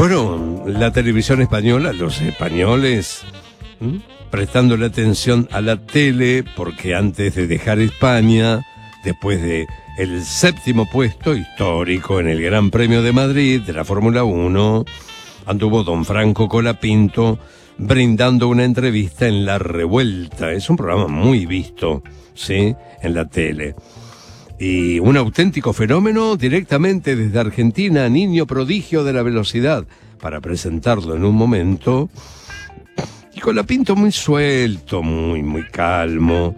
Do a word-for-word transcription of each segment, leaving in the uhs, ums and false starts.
Bueno, la televisión española, los españoles, ¿m? prestándole atención a la tele, porque antes de dejar España, después de el séptimo puesto histórico en el Gran Premio de Madrid de la Fórmula uno, anduvo don Franco Colapinto brindando una entrevista en La Revuelta. Es un programa muy visto, ¿sí?, en la tele. Y un auténtico fenómeno directamente desde Argentina, niño prodigio de la velocidad, para presentarlo en un momento. Y Colapinto muy suelto, muy, muy calmo,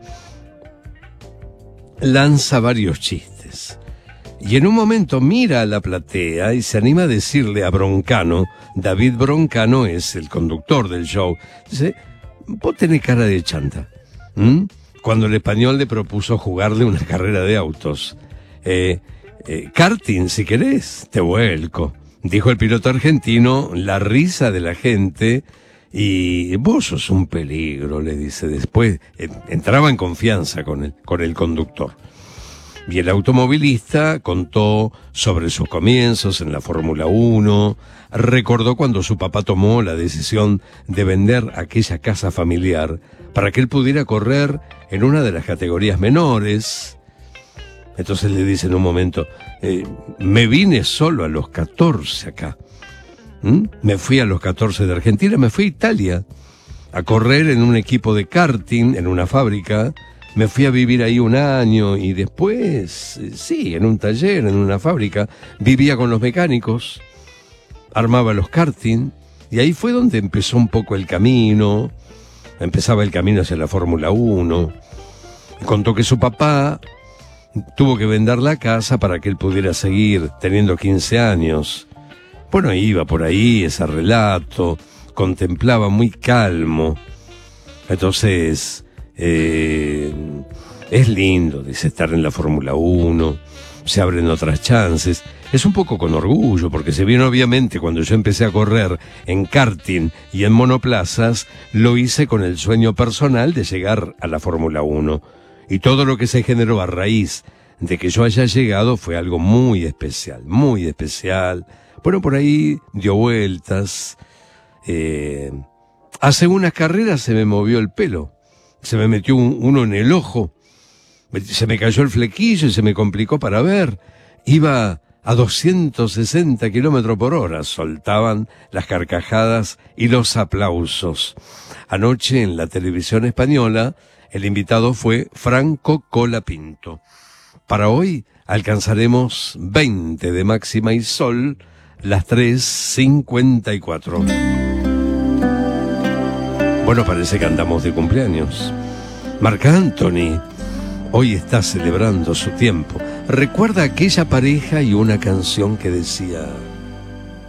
lanza varios chistes. Y en un momento mira a la platea y se anima a decirle a Broncano, David Broncano es el conductor del show, dice, vos tenés cara de chanta. ¿Mm? Cuando el español le propuso jugarle una carrera de autos. Eh, eh, karting, si querés, te vuelco, dijo el piloto argentino, la risa de la gente, y vos sos un peligro, le dice después. Eh, entraba en confianza con el, con el conductor. Y el automovilista contó sobre sus comienzos en la Fórmula uno, recordó cuando su papá tomó la decisión de vender aquella casa familiar para que él pudiera correr en una de las categorías menores. Entonces le dice en un momento, eh, me vine solo a los catorce acá. ¿Mm? Me fui a los catorce de Argentina, me fui a Italia a correr en un equipo de karting, en una fábrica. Me fui a vivir ahí un año y después, sí, en un taller, en una fábrica, vivía con los mecánicos, armaba los karting, y ahí fue donde empezó un poco el camino, empezaba el camino hacia la Fórmula uno. Contó que su papá tuvo que vender la casa para que él pudiera seguir teniendo quince años. Bueno, iba por ahí ese relato, contemplaba muy calmo. Entonces... Eh, es lindo, dice, estar en la Fórmula uno, se abren otras chances. Es un poco con orgullo, porque si bien obviamente cuando yo empecé a correr en karting y en monoplazas, lo hice con el sueño personal de llegar a la Fórmula uno. Y todo lo que se generó a raíz de que yo haya llegado fue algo muy especial, muy especial. Bueno, por ahí dio vueltas. Eh, hace unas carreras se me movió el pelo. Se me metió un, uno en el ojo, se me cayó el flequillo y se me complicó para ver. Iba a doscientos sesenta kilómetros por hora, soltaban las carcajadas y los aplausos. Anoche en la televisión española, el invitado fue Franco Colapinto. Para hoy alcanzaremos veinte de máxima y sol, las tres cincuenta y cuatro. Bueno, parece que andamos de cumpleaños. Marc Anthony hoy está celebrando su tiempo. Recuerda aquella pareja y una canción que decía...